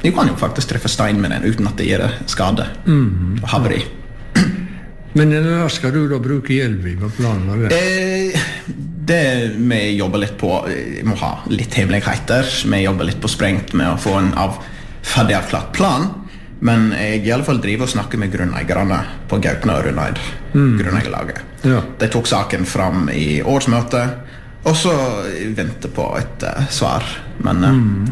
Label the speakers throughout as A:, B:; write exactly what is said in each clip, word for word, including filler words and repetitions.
A: du kan jo faktisk treffe stein med den uten at det gjør skade
B: Mm.
A: og haveri.
B: Men hva skal du da bruke hjelm i? Hva planen var det?
A: Eh, det vi jobber litt på, vi må ha litt hemmeligheter. Vi jobber litt på sprengt med å få en av ferdig avklart plan. Men jeg i alle fall driver og snakker med grunneierne på Gaupne og Rundeid, mm. grunneigerlaget.
B: Ja.
A: De tok saken fram i årsmøtet, og så venter på et uh, svar. Men uh, mm.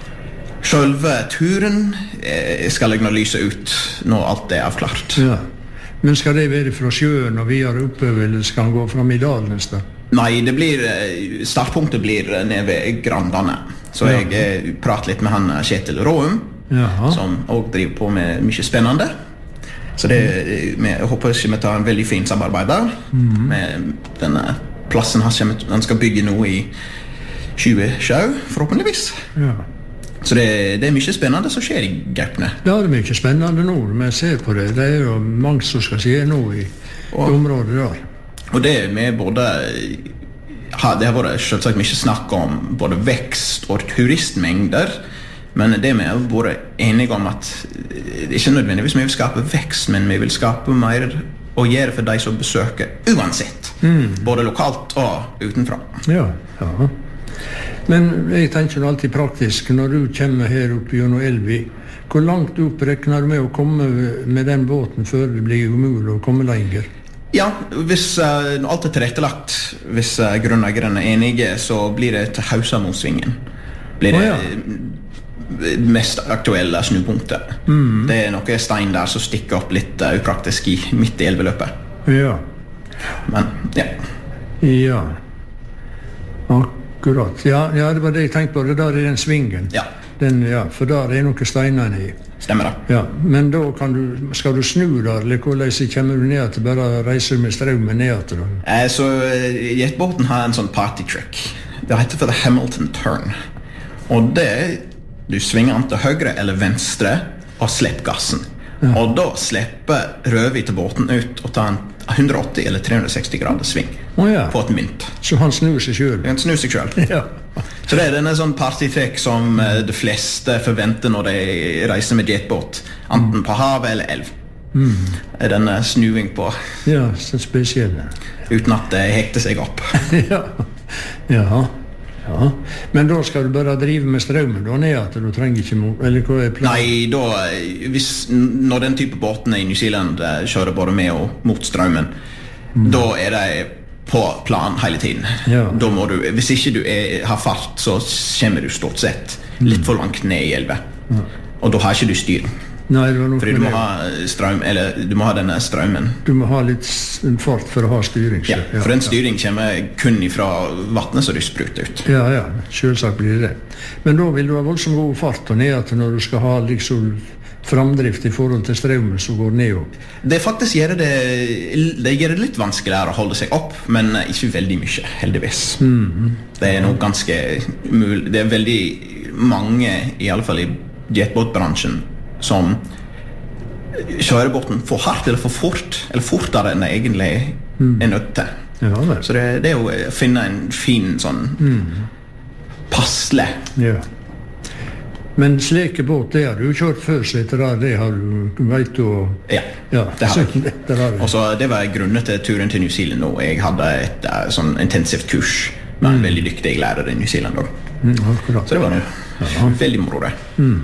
A: selve turen eh, skal jeg nå lyse ut når alt er avklart.
B: Ja. Men skal det være fra sjøen og videre oppover, eller skal han gå fram i dalen nesten?
A: Nei, det blir, startpunktet blir nede ved Grandane. Så
B: Ja.
A: jeg eh, prater litt med han Kjetil Råum,
B: Jaha.
A: som også driver på med mye spennende. Så det, vi, jeg håper ikke vi tar en veldig fin samarbeid der. Med denne plassen han, kommer, han skal bygge nå i tjue tjue, forhåpentligvis.
B: Ja.
A: Så det, det er mye spennende som skjer i Gaupne.
B: Det er mye spennende nå, men jeg ser på det. Det er jo mange som skal skje nå i,
A: Og-
B: i området der.
A: Og det med både ha, det har vært selvsagt mye snakk om både vekst og turistmengder, men det vi har vært enige om at det ikke nødvendigvis vi vil skape vekst, men vi vil skape mer å gjøre for de som besøker uansett, både lokalt og utenfra.
B: Ja, ja. Men jeg tenker jo alltid praktisk, når du kommer her oppe gjennom Elvi, hvor langt opp rekner du med å komme med den båten før det blir umulig å komme lenger?
A: Ja, hvis uh, alt er tilrettelagt, hvis uh, grunneierne er enige, så blir det til Hausamossvingen. Blir det
B: Å, ja.
A: eh, mest aktuelle snupunktet. Det er noe stein der som stikker opp litt uh, upraktisk i midt i elveløpet.
B: Ja,
A: Men, ja.
B: ja. Akkurat. Ja, ja, det var det jeg tenkte på. Det der er den svingen.
A: Ja,
B: Den, ja, for der er noen steiner i.
A: stemmer det.
B: Ja, men da kan du, skal du snu der, eller hvordan kommer du ned til bare reiser med strømmen ned til dem?
A: Eh, så eh, jetbåten har en sånn party trick. Det heter for the Hamilton Turn. Og det er, du svinger den til høyre eller venstre og slipper gassen. Og da slipper Røvi til båten ut og tar en hundre åtti eller tre hundre seksti grader sving
B: Å ja,
A: på et mynt.
B: så han snur seg selv.
A: Den snur seg selv.
B: Ja,
A: Så det er denne sånn partytrekk som eh, de fleste forventer når de reiser med jetbåt, enten på havet eller elv. Er denne snuing på,
B: ja, så spesielle.
A: uten at det hekter seg opp.
B: Ja, ja, ja. Men da skal du bare drive med strømmen, da ned at du trenger ikke mot, eller hva er planen?
A: Nei, da, eh, hvis, når den type båtene i New Zealand eh, kjører både med og mot strømmen, da er de på plan hele tiden.
B: Ja.
A: Da må du, hvis ikke du er, har fart, så kommer du stort sett litt for langt ned i elven. Og da har ikke du styr.
B: Nei, det var noe
A: Fordi du
B: med
A: må
B: det.
A: ha strøm, eller du må ha denne strømmen.
B: Du må ha litt s- fart for å ha styring. så-
A: Ja, for den styring kommer kun ifra vattnet som du spruter ut.
B: Ja, ja, selvsagt blir det. Men da vil du ha voldsomt god fart og ned til når du skal ha liksom framdrift i forhold til strømmen som går ned opp.
A: Det faktisk gjør det, det gjør det litt vanskeligere å holde seg opp, men ikke veldig mye, heldigvis. Det er nok ganske mulig. Det er veldig mange, i alle fall i jetbåtbransjen, som kjører båten for hardt eller for fort, eller fortere enn de egentlig er nødt til.
B: Ja, vel.
A: Så det, det er jo å finne en fin sånn passle.
B: Ja. Men slike båt, det har du jo kjørt før, så etter det, det har du, du vet du, og...
A: Ja,
B: Ja,
A: det har
B: så,
A: jeg.
B: det har du.
A: Og så det var grunnen til turen til New Zealand nå. Jeg hadde et eh, sånn intensivt kurs med en veldig dyktig lærer i New Zealand da.
B: Mm, akkurat.
A: Så det var noe veldig moro det.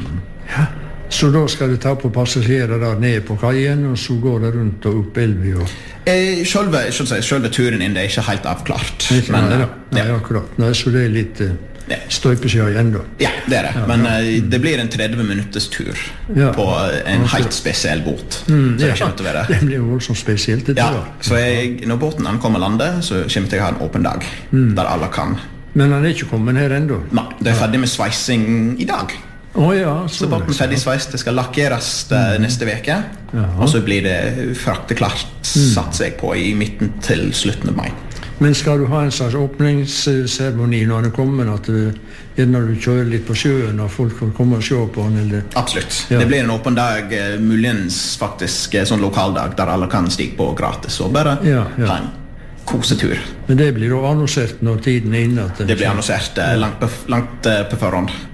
B: Så da skal du ta på passasjerer der ned på kajen, og så går det rundt og opp Elvi og...
A: Eh, selve, skal jeg si, selve turen inn det er ikke helt avklart.
B: Ikke,
A: Men,
B: nei, da.
A: eh,
B: Nei,
A: ja.
B: akkurat. Nei, så det er litt uh,
A: Ja.
B: støypesida igjen da.
A: ja, det er det. Men eh, det blir en tretti minutters tur
B: Ja.
A: på eh, en helt spesiell båt. Så
B: Mm, ja,
A: det kommer til å være...
B: det blir jo voldsomt spesielt, det
A: Ja,
B: tror jeg.
A: så jeg, når båten ankommer landet, så kommer jeg til å ha en åpen dag,
B: Mm.
A: der alle kan.
B: Men han er ikke kommet her ennå.
A: Nei, det er ferdig med sveising i dag.
B: Å ja,
A: Så båten er ferdig sveist, det skal lakkeres eh, neste veke, og så blir det frakteklart, satser jeg på, i midten til slutten av mai.
B: Men skal du ha en slags åpningsseremoni når han er kommet, at uh, når du kjører litt på sjøen, og folk får komme og se på han, eller...
A: Absolutt.
B: Ja.
A: Det blir en åpen dag, eh, muligens faktisk eh, sånn lokaldag, der alle kan stige på gratis, og bare
B: Ja, ja.
A: ha en kosetur.
B: Men det blir da annonsert når tiden er inne. At
A: Det blir annonsert eh, langt, på, langt eh, på forhånd.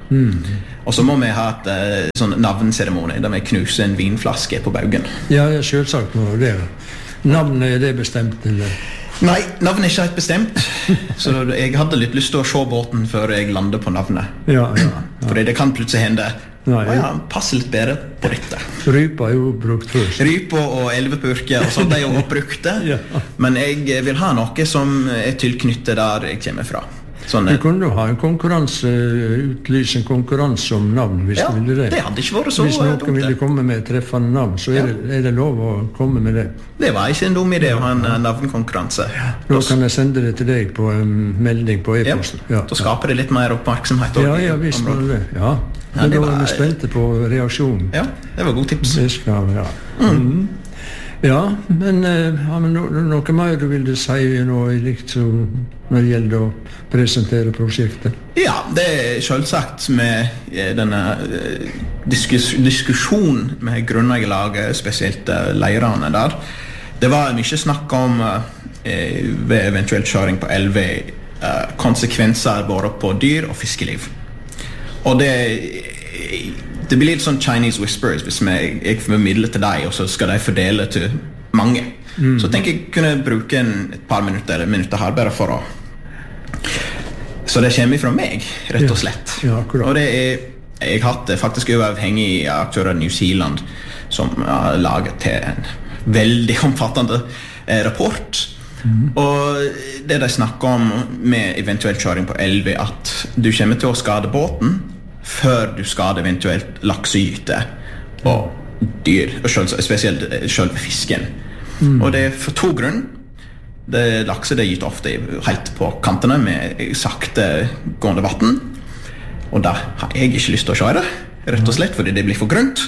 B: Mm.
A: Og så må vi ha et uh, sånn navnseremoni der vi knuser en vinflaske på baugen.
B: Ja, ja, selvsagt må det. Navnet, er det bestemt, eller?
A: Nei, navnet er ikke helt bestemt. Så jeg hadde litt lyst til å se båten før jeg lander på navnet.
B: Ja, ja, ja.
A: Fordi det kan plutselig hende.
B: Nei,
A: Å ja, passer litt bedre på dette.
B: Rypa er jo brukt først.
A: Rypa og elvepurke og sånt er jo oppbrukte.
B: Ja.
A: Men jeg vil ha noe som er tilknyttet der jeg kommer fra. Sånn,
B: Du kunne jo ha en konkurranse, utlyse en konkurranse om navn, hvis
A: ja,
B: du ville det.
A: det hadde ikke vært så
B: Hvis noen
A: dumt,
B: ville
A: det.
B: komme med treffende navn, så er,
A: Ja.
B: det, er det lov å komme med det.
A: Det var ikke en dum idé å ha en eh, navnkonkurranse.
B: Da kan jeg sende det til deg på en melding på
A: Ja,
B: e-posten.
A: da skaper det litt mer oppmerksomhet.
B: Ja,
A: også i
B: ja, visst var
A: området.
B: det. Ja.
A: Ja,
B: Men
A: det
B: da er
A: var-
B: vi spente på reaksjonen.
A: Ja, det var god tips.
B: Det skal, ja. Mm. Ja, men eh, har vi no, noe mer du vil si nå i likt som når det gjelder å presentere prosjektet?
A: Ja, det er selvsagt med eh, denne eh, diskus diskusjonen med grunneigerlaget, spesielt eh, leirene der. Det var mye snakk om eh, ved eventuelt kjøring på elver eh, konsekvenser både på dyr og fiskeliv. Og det det blir litt sånn Chinese whispers hvis jeg, jeg formidler til deg, og så skal de fordele til mange. Mm. Så tenker jeg kunne bruke en, et par minutter, eller minutter her bare for å så det kommer fra meg, rett og slett.
B: Ja, ja, akkurat.
A: Og det er jeg har hatt faktisk uavhengige aktører i New Zealand som har laget til en veldig omfattende eh, rapport. Mm. Og det de snakker om med eventuell kjøring på elve, at du kommer til å skade båten før du skader eventuelt laksegyte og dyr, og selv, spesielt selve fisken. Mm. Og det er for to grunn. Det lakse det gyter ofte helt på kantene med sakte gående vatten. Og da har jeg ikke lyst til å kjøre, rett og slett fordi det blir for grunt.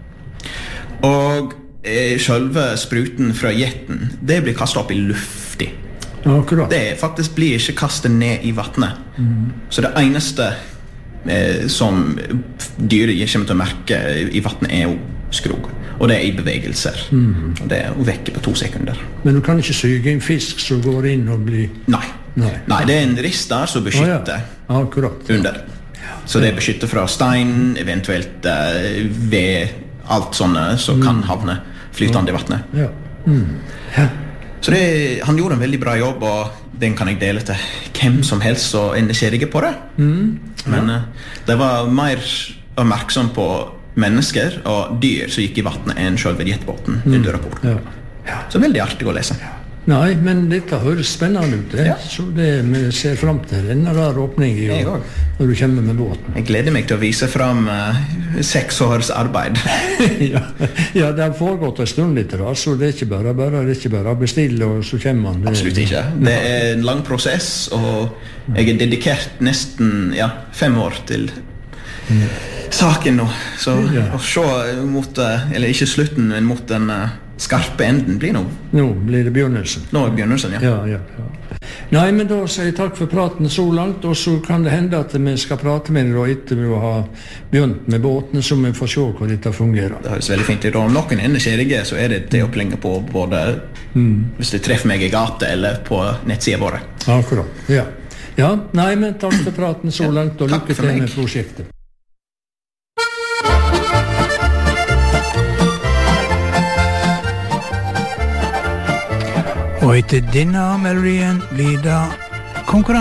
A: Og eh, selve spruten fra jetten, det blir kastet opp i luftig.
B: Akkurat.
A: Det faktisk blir ikke kastet ned i vattnet. Mm. Så det eneste eh, som dyret kommer til å merke i vattnet er jo skrog. Og det er i bevegelser. Mm. Og det er jo vekke på to sekunder.
B: Men du kan ikke syge en fisk som går inn og blir...
A: Nei. Nei. Nei, det er en rist der som beskytter
B: oh, ja. Akkurat.
A: under. Så det beskytter fra stein, eventuelt eh, ved alt sånne som mm. kan havne flytende i vattnet.
B: Ja. Mm. Ja.
A: Så det, han gjorde en veldig bra jobb, og den kan jeg dele til hvem som helst som er nysgjerrig på det. Mm. Ja. Men uh, det var mer oppmerksom på mennesker og dyr som gikk i vattnet enn selve jetbåten mm. under rapporten.
B: Ja. Ja.
A: Så veldig artig å lese.
B: Nei, men dette høres spennende ut. Det. Ja. Så det vi ser frem til en rar åpning i år, når du kommer med båten.
A: Jeg gleder meg til å vise frem uh, seks års arbeid.
B: ja. ja, det har foregått en stund litt, da, så det er ikke bare, bare, det er ikke bare å bestille, og så kommer man. Det...
A: Absolutt ikke. Det er en lang prosess, og jeg er dedikert nesten ja, fem år til mm. saken nå. Så ja. Å se mot, eller ikke slutten, men mot den uh, skarpe enden blir nå.
B: Nå blir det begynnelsen.
A: Nå er begynnelsen, ja.
B: Ja, ja, ja. Nei, men da sier jeg takk for praten så langt, og så kan det hende at vi skal prate med deg etter vi har begynt med båten, så vi får se hvordan dette fungerer.
A: Det høres veldig fint ut. Om noen er nysgjerrige, så er det det å plinge på både mm. hvis de treffer meg i gata eller på nettsiden våre.
B: Akkurat, ja. Ja, nei, men takk for praten så langt, og lykke til med prosjektet.
C: Og etter denne melodien blir det konkurranse.